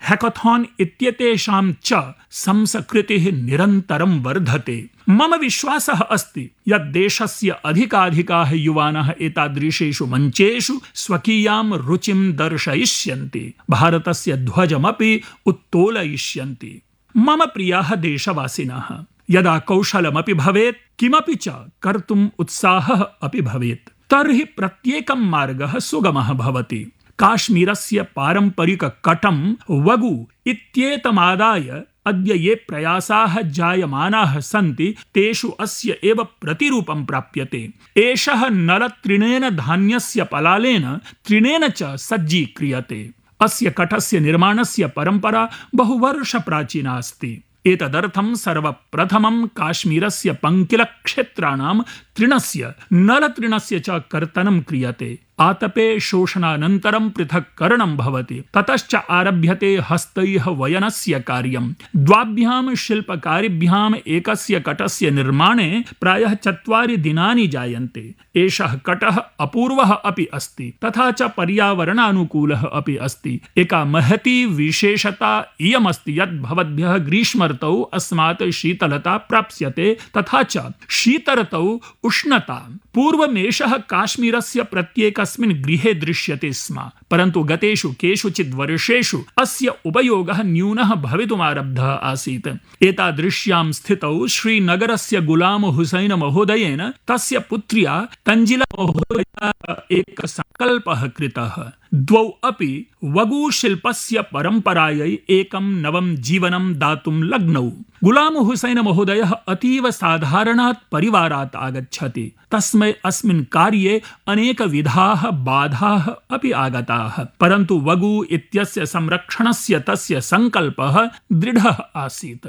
Hackathon इत्येतेषां च संस्कृतिः निरन्तरं वर्धते। मम विश्वासः अस्ति यत् देशस्य अधिकाधिकाः युवानः एतादृशेषु मञ्चेषु स्वकीयां रुचिं दर्शयिष्यन्ति, भारतस्य ध्वजमपि उत्तोलयिष्यन्ति। मम प्रियाः देशवासिनः, यदा कौशलमपि भवेत्, किमपि च कर्तुम् उत्साहः अपि भवेत्, तर्हि प्रत्येकं मार्गः सुगमः भवति। काश्मीरस्य पारम्परिककटं वगु इत्येतमादाय अद्य ये प्रयासाः जायमानाः सन्ति तेषु अस्य एव प्रतिरूपं प्राप्यते। एषः नलतृणेन धान्यस्य पलालेन तृणेन च सज्जीक्रियते। अस्य कटस्य निर्माणस्य परम्परा बहुवर्षप्राचीना अस्ति। एतदर्थं सर्वप्रथमं काश्मीरस्य पङ्किलक्षेत्राणां तृणस्य नलतृणस्य च कर्तनं क्रियते। आतपे शोषणानन्तरं पृथक्करणं भवति, ततश्च आरभ्यते हस्तैः वयनस्य कार्यं। द्वाभ्यां शिल्पकारिभ्याम् एकस्य कटस्य निर्माणे प्रायः 4 दिनानि जायन्ते। एषः कटः अपूर्वः अपि अस्ति, तथा च पर्यावरणानुकूलः अपि अस्ति। एका महती विशेषता इयमस्ति यत् भवद्भ्यः ग्रीष्मर्तौ अस्मात् शीतलता प्राप्स्यते, तथा च शीतर्तौ उष्णता। पूर्वमेषः काश्मीरस्य प्रत्येकस्मिन् गृहे दृश्यते स्म, परन्तु गतेषु केषुचित् वर्षेषु अस्य उपयोगः न्यूनः भवितुमारब्धः आसीत्। एतादृश्यां स्थितौ श्रीनगरस्य गुलाम हुसैन महोदयेन तस्य पुत्र्या तंजिला महोदया एकः सङ्कल्पः कृतः। द्वौ अपि वगुशिल्पस्य परम्परायै एकं नवं जीवनं दातुं लग्नौ। गुलाम हुसैन महोदयः अतीव साधारणात् परिवारात् आगच्छति, तस्मै अस्मिन् कार्ये अनेकविधाः बाधाः अपि आगताः, परन्तु वगु इत्यस्य संरक्षणस्य तस्य सङ्कल्पः दृढः आसीत्।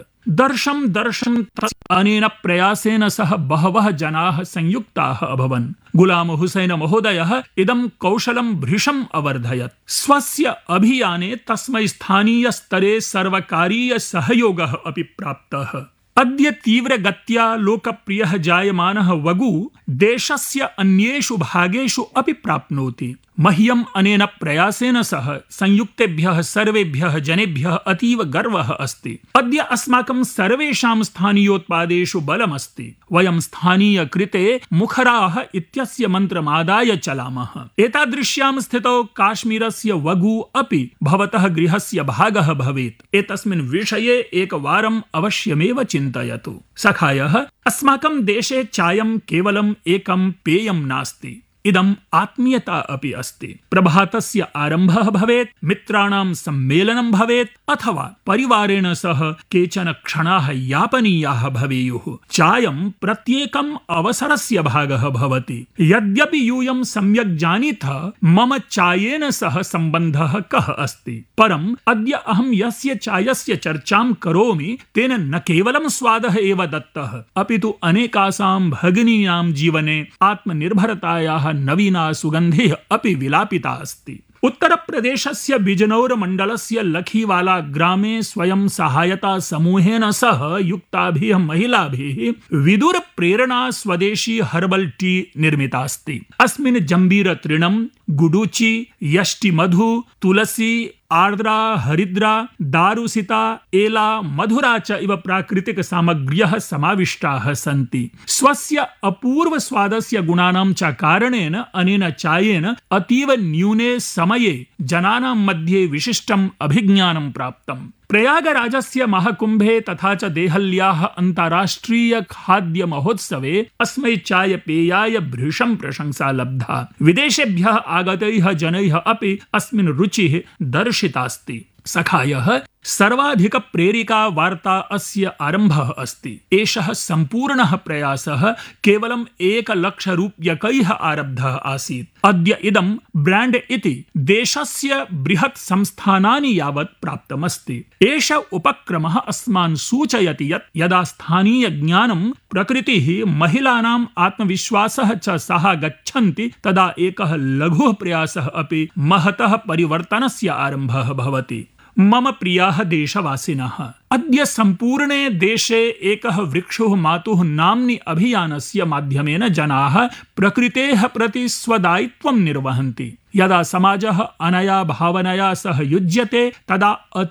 दर्शं अनेन प्रयासेन सह बहवः जनाः संयुक्ताः अभवन्। गुलाम हुसैन महोदयः इदं कौशलं भृशम् अवर्धयत्। स्वस्य अभियाने तस्मै स्थानीयस्तरे सर्वकारीय सहयोगः अपि प्राप्तः। अद्य तीव्रगत्या लोकप्रियः जायमानः वगु देशस्य अन्येषु भागेषु अपि प्राप्नोति। मह्यम् अनेन प्रयासेन सह संयुक्तेभ्यः सर्वेभ्यः जनेभ्यः अतीव गर्वः अस्ति। अद्य अस्माकं सर्वेषां स्थानीयोत्पादेषु बलमस्ति। वयं स्थानीयकृते मुखराः इत्यस्य मन्त्रमादाय चलामः। एतादृश्यां स्थितौ काश्मीरस्य वगु अपि भवतः गृहस्य भागः भवेत्। एतस्मिन् विषये एकवारम् अवश्यमेव चिन्तयतु। सखायः, अस्माकं देशे चायं केवलम् एकं पेयं नास्ति, इदम् आत्मीयता अपि अस्ति। प्रभातस्य आरम्भः भवेत्, मित्राणां सम्मेलनं भवेत्, अथवा परिवारेण सह केचन क्षणाः यापनीयाः भवेयुः। चायं प्रत्येकम् अवसरस्य भागः भवति। यद्यपि यूयं सम्यक् जानीथ मम चायेन सह सम्बन्धः कः अस्ति, परम् अद्य अहं यस्य चायस्य चर्चां करोमि तेन न केवलं स्वादः एव दत्तः, अपि तु अनेकासां भगिनीनां जीवने आत्मनिर्भरतायाः नवीना सुगन्धिः अपि विलापिता अस्ति। उत्तरप्रदेशस्य बिजनौर मण्डलस्य लखीवाला ग्रामे स्वयं सहायता समूहेन सह युक्ताभिः महिलाभिः विदुर प्रेरणा स्वदेशी हर्बल टी निर्मितास्ति। अस्मिन् जम्बीरतृणं, गुडुचि, यष्टिमधु, तुलसी, आर्द्रा, हरिद्रा, दारुसिता, एला, मधुरा च इव प्राकृतिक सामग्र्यः समाविष्टाः सन्ति। स्वस्य अपूर्व स्वादस्य गुणानां च कारणेन अनेन चायेन अतीव न्यूने समये जनानां मध्ये विशिष्टम् अभिज्ञानं प्राप्तम्। प्रयागराजस्य महाकुम्भे तथा च देहल्याः अन्ताराष्ट्रीय खाद्य महोत्सवे अस्मै चायपेयाय भृशं प्रशंसा लब्धा। विदेशेभ्यः आगतैः जनैः अपि अस्मिन् रुचिः दर्शितास्ति। सखायः, सर्वाधिक प्रेरिका वार्ता अस्य आरम्भः अस्ति। एषः सम्पूर्णः प्रयासः केवलं 1,00,000 आरब्धः आसीत्। अद्य इदं ब्राण्ड् इति देशस्य बृहत् संस्थानानि यावत् प्राप्तमस्ति। एष उपक्रमः अस्मान् सूचयति यत् यदा स्थानीयज्ञानं, प्रकृतिः, महिलानाम् आत्मविश्वासः च सह गच्छन्ति, तदा एकः लघुः प्रयासः अपि महतः परिवर्तनस्य आरम्भः भवति। मम प्रियाः देशवासिनः, अद्य सम्पूर्णे देशे एकः वृक्षोः मातुः नाम्नि अभियानस्य माध्यमेन जनाः प्रकृतेः प्रति स्वदायित्वं निर्वहन्ति। यदा समाजः अनया भावनया सह युज्यते, तदा